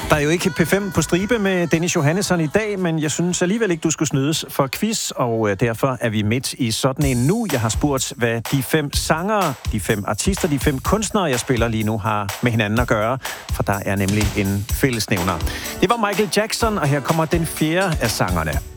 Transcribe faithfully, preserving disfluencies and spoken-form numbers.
Der er jo ikke P fem på stribe med Dennis Johannesson i dag, men jeg synes alligevel ikke, du skulle snydes for quiz, og derfor er vi midt i sådan en nu. Jeg har spurgt, hvad de fem sangere, de fem artister, de fem kunstnere, jeg spiller lige nu, har med hinanden at gøre, for der er nemlig en fællesnævner. Det var Michael Jackson, og her kommer den fjerde af sangerne.